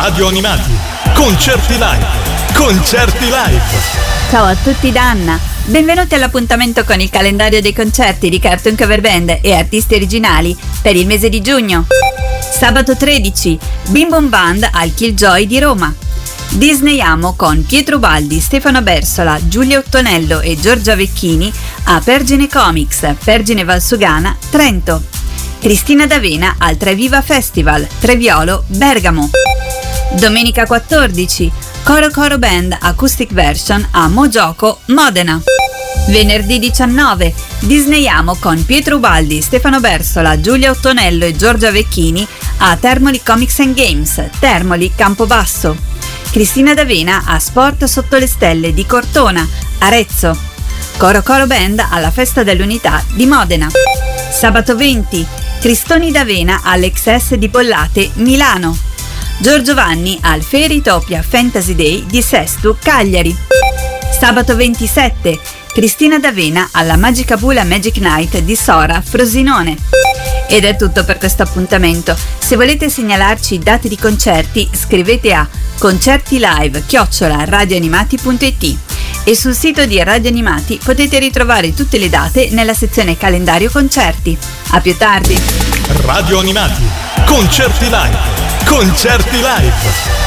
Radio Animati. Concerti live. Concerti live. Ciao a tutti da Anna. Benvenuti all'appuntamento con il calendario dei concerti di Cartoon Cover Band e artisti originali per il mese di giugno. Sabato 13, Bim Bum Band al Killjoy di Roma. Disney Amo con Pietro Baldi, Stefano Bersola, Giulia Ottonello e Giorgia Vecchini a Pergine Comics, Pergine Valsugana, Trento. Cristina D'Avena al Treviva Festival, Treviolo, Bergamo. Domenica 14, Coro Coro Band Acoustic Version a Mogioco, Modena. Venerdì 19, Disney Amo con Pietro Ubaldi, Stefano Bersola, Giulia Ottonello e Giorgia Vecchini a Termoli Comics and Games, Termoli, Campobasso. Cristina D'Avena a Sport Sotto le Stelle di Cortona, Arezzo. Coro Coro Band alla Festa dell'Unità di Modena. Sabato 20, Cristoni D'Avena all'XS di Pollate, Milano. Giorgio Vanni al Fairytopia Fantasy Day di Sestu, Cagliari. Sabato 27, Cristina D'Avena alla Magica Bula Magic Night di Sora, Frosinone. Ed è tutto per questo appuntamento. Se volete segnalarci date di concerti, scrivete a concertilive@radioanimati.it e sul sito di Radio Animati potete ritrovare tutte le date nella sezione calendario concerti. A più tardi. Radio Animati. Concerti live. Concerti live.